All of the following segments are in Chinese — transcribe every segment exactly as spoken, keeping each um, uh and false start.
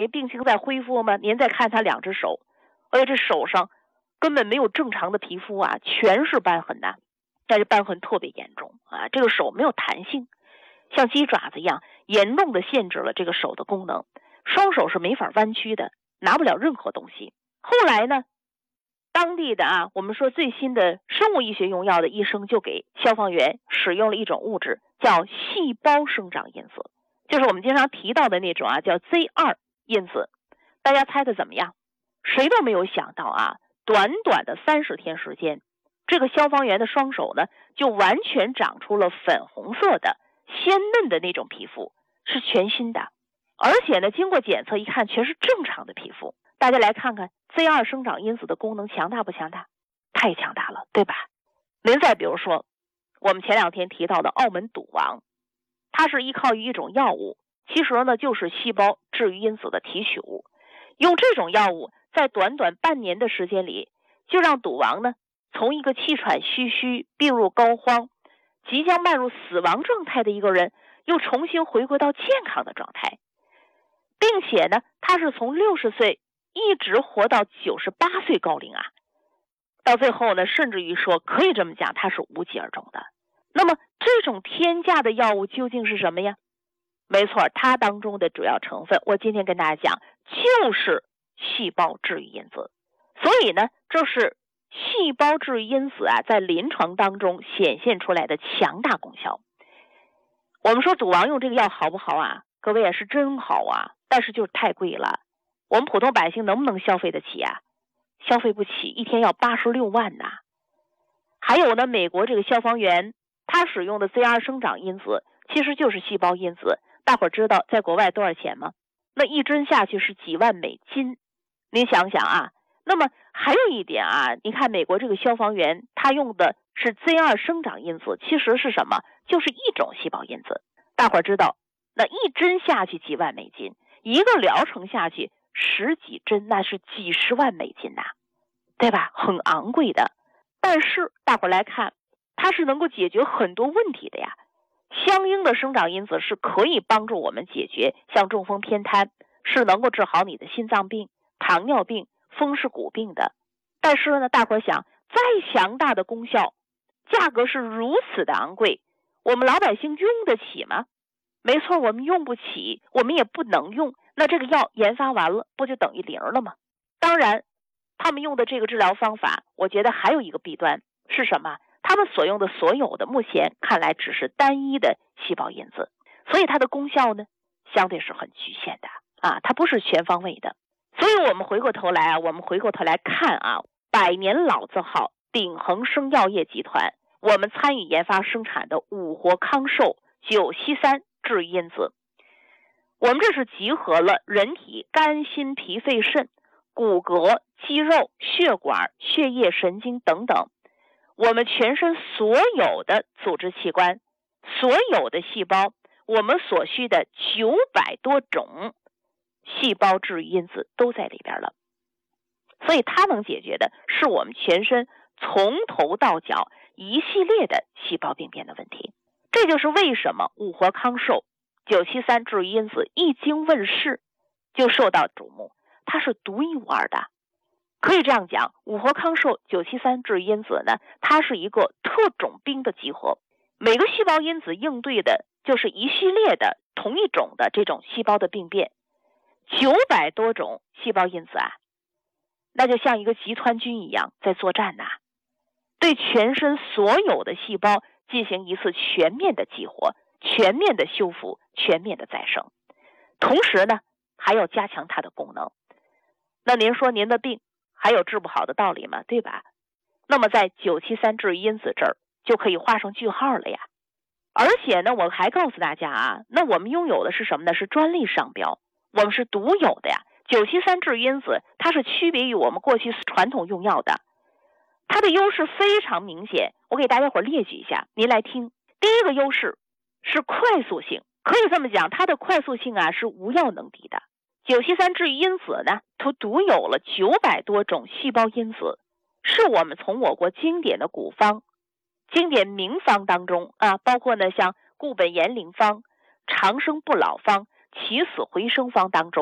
为病情在恢复吗？您再看他两只手，哎呀，这手上根本没有正常的皮肤啊，全是瘢痕呐、啊，但是瘢痕特别严重啊，这个手没有弹性，像鸡爪子一样，严重的限制了这个手的功能，双手是没法弯曲的，拿不了任何东西。后来呢，当地的啊，我们说最新的生物医学用药的医生就给消防员使用了一种物质，叫细胞生长因子，就是我们经常提到的那种啊，叫 Z 二 因子。大家猜的怎么样？谁都没有想到啊，短短的三十天时间，这个消防员的双手呢，就完全长出了粉红色的鲜嫩的那种皮肤，是全新的，而且呢，经过检测一看，全是正常的皮肤。大家来看看 Z 二 生长因子的功能强大不强大？太强大了，对吧？您再比如说，我们前两天提到的澳门赌王，它是依靠于一种药物，其实呢就是细胞治愈因子的提取物。用这种药物，在短短半年的时间里，就让赌王呢从一个气喘吁吁、病入膏肓、即将迈入死亡状态的一个人，又重新回归到健康的状态，并且呢，他是从六十岁一直活到九十八岁高龄啊，到最后呢，甚至于说可以这么讲，他是无疾而终的。那么这种天价的药物究竟是什么呀？没错，它当中的主要成分，我今天跟大家讲，就是细胞治愈因子。所以呢，这是细胞治愈因子啊，在临床当中显现出来的强大功效。我们说赌王用这个药好不好啊？各位也是真好啊，但是就是太贵了。我们普通百姓能不能消费得起啊？消费不起，一天要八十六万呐。还有呢，美国这个消防员他使用的 Z 二 生长因子其实就是细胞因子，大伙儿知道在国外多少钱吗？那一针下去是几万美金。您想想啊，那么还有一点啊，你看美国这个消防员他用的是 Z 二 生长因子，其实是什么？就是一种细胞因子。大伙儿知道，那一针下去几万美金，一个疗程下去十几针，那是几十万美金呐、啊，对吧？很昂贵的。但是大伙儿来看，它是能够解决很多问题的呀。相应的生长因子是可以帮助我们解决像中风偏瘫，是能够治好你的心脏病、糖尿病、风湿骨病的。但是呢，大伙儿想，再强大的功效，价格是如此的昂贵，我们老百姓用得起吗？没错，我们用不起，我们也不能用。那这个药研发完了，不就等于零了吗？当然，他们用的这个治疗方法，我觉得还有一个弊端是什么？他们所用的所有的目前看来只是单一的细胞因子，所以它的功效呢，相对是很局限的啊，它不是全方位的。所以我们回过头来啊，我们回过头来看啊，百年老字号鼎恒生药业集团，我们参与研发生产的五活康寿九烯三治愈因子，我们这是集合了人体肝、心、脾、肺、肾、骨骼、肌肉、血管、血液、神经等等，我们全身所有的组织器官、所有的细胞，我们所需的九百多种细胞治愈因子都在里边了。所以它能解决的是我们全身从头到脚一系列的细胞病变的问题。这就是为什么五活康寿九烯三治愈因子一经问世就受到瞩目，它是独一无二的。可以这样讲，五活康寿九烯三治愈因子呢，它是一个特种兵的集合，每个细胞因子应对的就是一系列的同一种的这种细胞的病变，九百多种细胞因子啊，那就像一个集团军一样在作战呐、啊，对全身所有的细胞进行一次全面的激活、全面的修复、全面的再生，同时呢，还要加强它的功能。那您说您的病还有治不好的道理吗？对吧？那么在九烯三治愈因子这儿就可以画上句号了呀。而且呢，我还告诉大家啊，那我们拥有的是什么呢？是专利商标，我们是独有的呀。九烯三治愈因子它是区别于我们过去传统用药的，它的优势非常明显，我给大家伙列举一下，您来听。第一个优势是快速性，可以这么讲，它的快速性啊是无药能敌的。九烯三治愈因子呢，它独有了九百多种细胞因子，是我们从我国经典的古方、经典名方当中啊，包括呢像固本延龄方、长生不老方、起死回生方当中，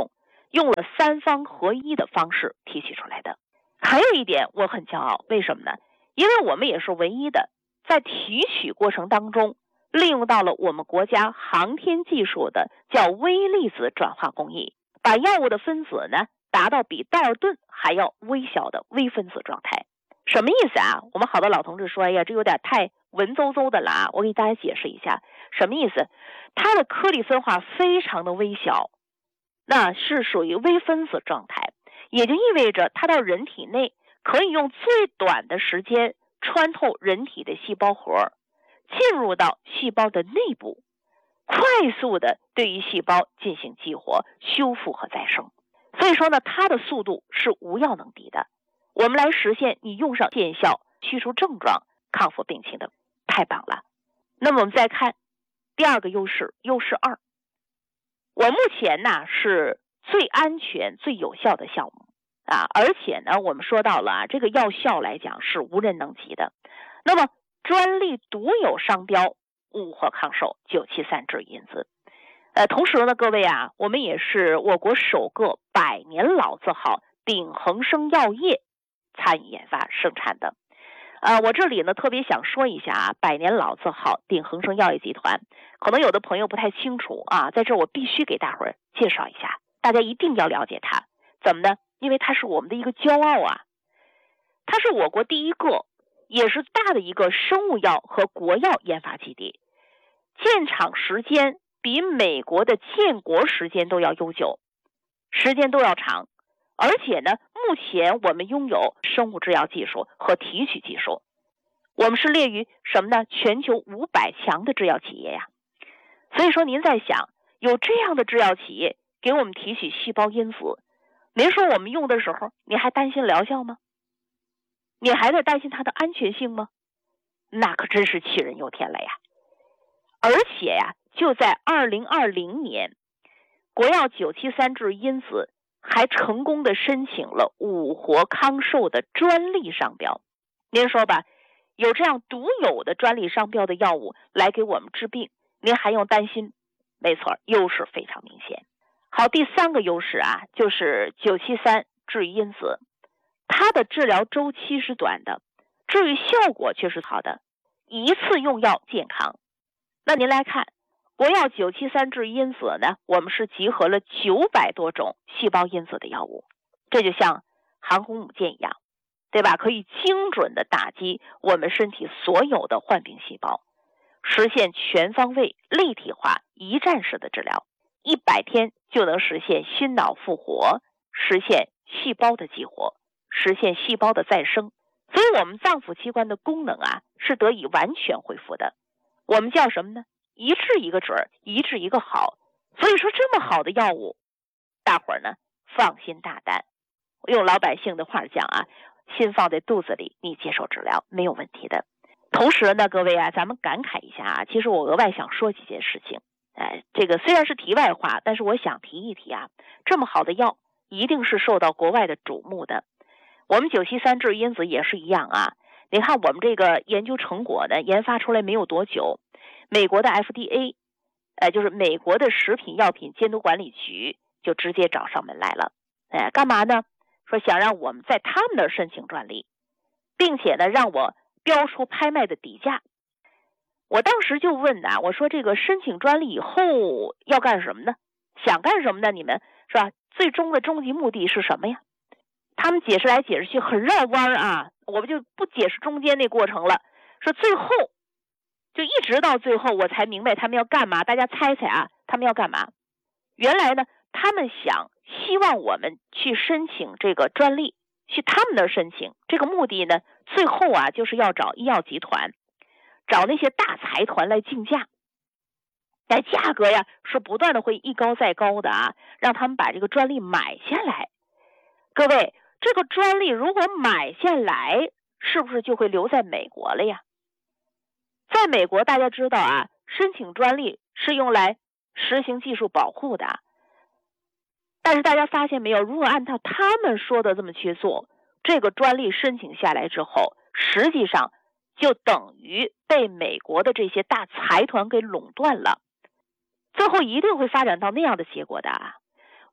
用了三方合一的方式提取出来的。还有一点我很骄傲，为什么呢？因为我们也是唯一的在提取过程当中利用到了我们国家航天技术的叫微粒子转化工艺，把药物的分子呢达到比道尔顿还要微小的微分子状态。什么意思啊？我们好多老同志说，哎呀，这有点太文绉绉的了啊！我给大家解释一下，什么意思？它的颗粒分化非常的微小，那是属于微分子状态，也就意味着它到人体内可以用最短的时间穿透人体的细胞核，进入到细胞的内部，快速的对于细胞进行激活、修复和再生。所以说呢，它的速度是无药能敌的。我们来实现你用上见效、去除症状、康复病情的，太棒了。那么我们再看第二个优势，优势二。我目前呢是最安全、最有效的项目啊，而且呢，我们说到了啊，这个药效来讲是无人能及的。那么专利独有商标五活抗寿九七三制因子。呃，同时呢，各位啊，我们也是我国首个百年老字号鼎恒生药业参与研发生产的。呃，我这里呢特别想说一下啊，百年老字号鼎恒生药业集团，可能有的朋友不太清楚啊，在这儿我必须给大伙儿介绍一下，大家一定要了解它。怎么呢？因为它是我们的一个骄傲啊，它是我国第一个也是大的一个生物药和国药研发基地，建厂时间比美国的建国时间都要悠久，时间都要长。而且呢，目前我们拥有生物制药技术和提取技术，我们是列于什么呢？全球五百强的制药企业呀。所以说您在想，有这样的制药企业给我们提取细胞因子，您说我们用的时候，你还担心疗效吗？你还在担心它的安全性吗？那可真是杞人忧天了呀。而且呀，就在二零二零年，国药九七三制因子还成功的申请了五活康寿的专利商标。您说吧，有这样独有的专利商标的药物来给我们治病，您还用担心？没错，优势非常明显。好，第三个优势啊，就是九七三制因子，它的治疗周期是短的，治愈效果却是好的，一次用药健康。那您来看国药九七三制因子呢，我们是集合了九百多种细胞因子的药物，这就像航空母舰一样，对吧？可以精准的打击我们身体所有的患病细胞，实现全方位立体化一站式的治疗，一百天就能实现心脑复活，实现细胞的激活，实现细胞的再生。所以我们脏腑器官的功能啊是得以完全恢复的。我们叫什么呢？一治一个准，一治一个好。所以说这么好的药物，大伙儿呢放心大胆，用老百姓的话讲啊，心放在肚子里，你接受治疗没有问题的。同时呢，各位啊，咱们感慨一下啊，其实我额外想说几件事情。哎，这个虽然是题外话，但是我想提一提啊，这么好的药一定是受到国外的瞩目的。我们九七三制因子也是一样啊。你看我们这个研究成果呢，研发出来没有多久，美国的 F D A， 呃，就是美国的食品药品监督管理局就直接找上门来了。哎，干嘛呢？说想让我们在他们那儿申请专利，并且呢，让我标出拍卖的底价。我当时就问啊，我说这个申请专利以后要干什么呢？想干什么呢？你们是吧？最终的终极目的是什么呀？他们解释来解释去很绕弯啊，我们就不解释中间那过程了。说最后就一直到最后我才明白他们要干嘛。大家猜猜啊，他们要干嘛？原来呢，他们想希望我们去申请这个专利，去他们那儿申请。这个目的呢，最后啊就是要找医药集团，找那些大财团来竞价。但价格呀是不断的会一高再高的啊，让他们把这个专利买下来。各位，这个专利如果买下来，是不是就会留在美国了呀？在美国大家知道啊，申请专利是用来实行技术保护的。但是大家发现没有，如果按照他们说的这么去做，这个专利申请下来之后，实际上就等于被美国的这些大财团给垄断了。最后一定会发展到那样的结果的啊。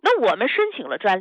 那我们申请了专利。